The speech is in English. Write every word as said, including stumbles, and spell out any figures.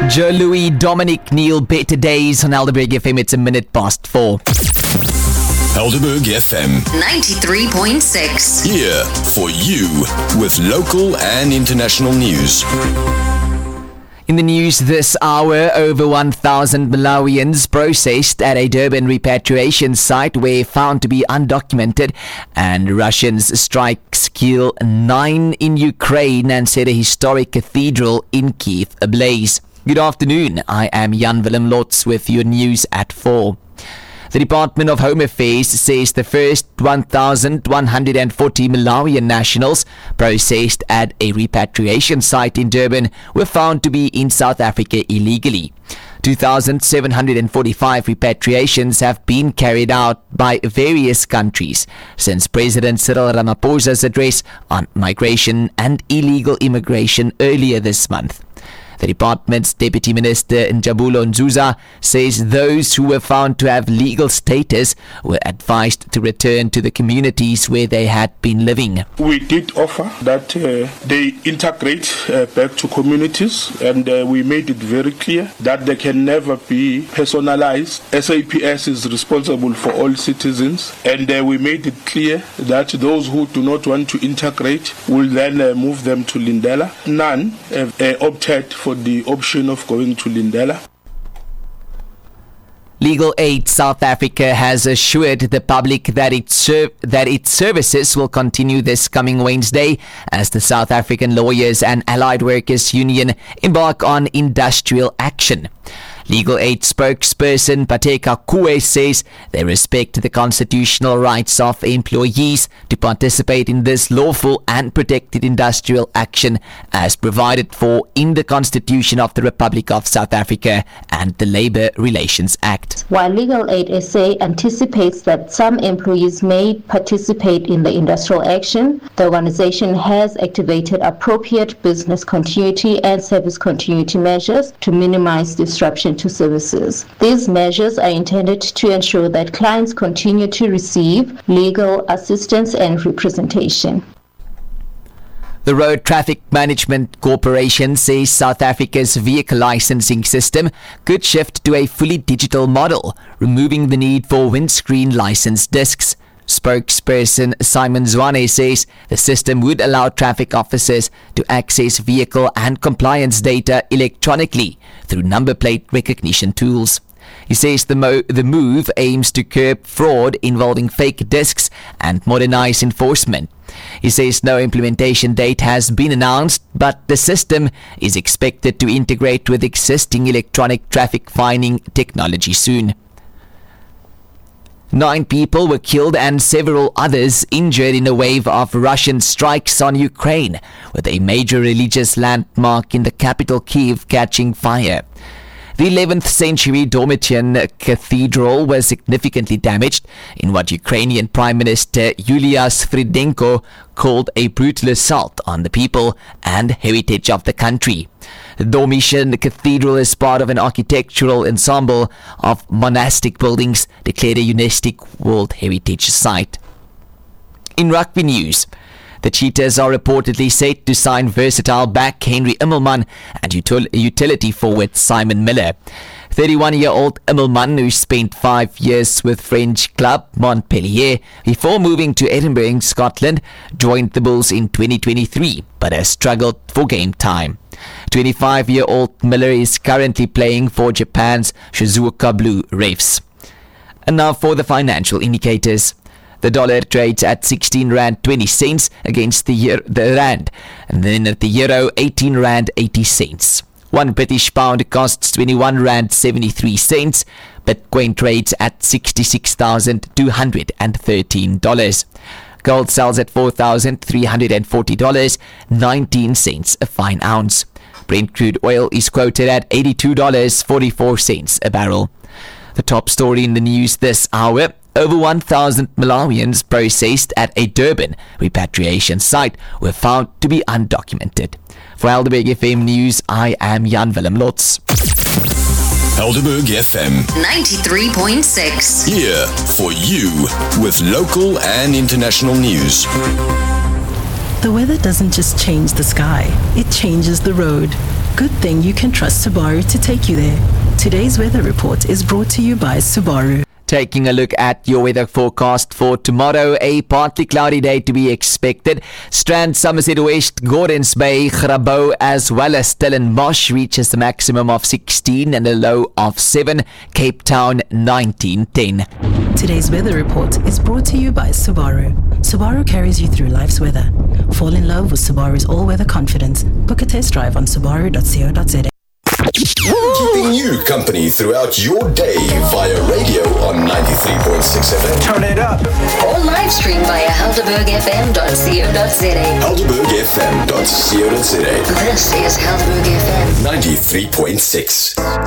Joe Louis, Dominic Neil, better days on Helderberg F M. It's a minute past four. Helderberg F M ninety-three point six. Here for you with local and international news. In the news this hour, over one thousand Malawians processed at a Durban repatriation site were found to be undocumented, and Russians strikes kill nine in Ukraine and set a historic cathedral in Kiev ablaze. Good afternoon, I am Jan Willem Lotz with your news at four. The Department of Home Affairs says the first one thousand one hundred forty Malawian nationals processed at a repatriation site in Durban were found to be in South Africa illegally. two thousand seven hundred forty-five repatriations have been carried out by various countries since President Cyril Ramaphosa's address on migration and illegal immigration earlier this month. The department's Deputy Minister Njabulo Nzuza says those who were found to have legal status were advised to return to the communities where they had been living. We did offer that uh, they integrate uh, back to communities, and uh, we made it very clear that they can never be personalized. S A P S is responsible for all citizens, and uh, we made it clear that those who do not want to integrate will then uh, move them to Lindela. None have uh, opted for the option of going to Lindela. Legal Aid South Africa has assured the public that its, ser- that its services will continue this coming Wednesday as the South African Lawyers and Allied Workers Union embark on industrial action. Legal Aid spokesperson Pateka Kue says they respect the constitutional rights of employees to participate in this lawful and protected industrial action as provided for in the Constitution of the Republic of South Africa and the Labour Relations Act. While Legal Aid S A anticipates that some employees may participate in the industrial action, the organization has activated appropriate business continuity and service continuity measures to minimize disruption to services. These measures are intended to ensure that clients continue to receive legal assistance and representation. The Road Traffic Management Corporation says South Africa's vehicle licensing system could shift to a fully digital model, removing the need for windscreen license discs. Spokesperson Simon Zwane says the system would allow traffic officers to access vehicle and compliance data electronically through number plate recognition tools. He says the, mo- the move aims to curb fraud involving fake discs and modernize enforcement. He says no implementation date has been announced, but the system is expected to integrate with existing electronic traffic fining technology soon. Nine people were killed and several others injured in a wave of Russian strikes on Ukraine, with a major religious landmark in the capital Kyiv catching fire. The eleventh century Dormition Cathedral was significantly damaged in what Ukrainian Prime Minister Yulia Sviridenko called a brutal assault on the people and heritage of the country. The Dormition Cathedral is part of an architectural ensemble of monastic buildings declared a UNESCO World Heritage Site. In rugby news, the Cheetahs are reportedly set to sign versatile back Henry Immelman and util- utility forward Simon Miller. thirty-one-year-old Immelman, who spent five years with French club Montpellier before moving to Edinburgh in Scotland, joined the Bulls in twenty twenty-three but has struggled for game time. twenty-five-year-old Miller is currently playing for Japan's Shizuoka Blue Refs. And now for the financial indicators. The dollar trades at sixteen rand twenty cents against the, Euro, the rand, and then at the euro eighteen rand eighty cents. One British pound costs twenty-one rand seventy-three cents. Bitcoin trades at sixty-six thousand two hundred thirteen dollars. Gold sells at four thousand three hundred forty dollars and nineteen cents a fine ounce. Brent crude oil is quoted at eighty-two dollars and forty-four cents a barrel. The top story in the news this hour: over one thousand Malawians processed at a Durban repatriation site were found to be undocumented. For Helderberg F M News, I am Jan Willem Lotz. Helderberg F M ninety-three point six. Here for you with local and international news. The weather doesn't just change the sky, it changes the road. Good thing you can trust Subaru to take you there. Today's weather report is brought to you by Subaru. Taking a look at your weather forecast for tomorrow, a partly cloudy day to be expected. Strand, Somerset West, Gordons Bay, Grabouw as well as Stellenbosch reaches the maximum of sixteen and a low of seven. Cape Town nineteen ten. Today's weather report is brought to you by Subaru. Subaru carries you through life's weather. Fall in love with Subaru's all-weather confidence. Book a test drive on subaru dot co dot za. Keeping you company throughout your day via radio on ninety-three point six F M. Turn it up. Or live stream via helderberg f m dot co dot za. helderberg f m dot co dot za. This is Helderberg F M. ninety-three point six.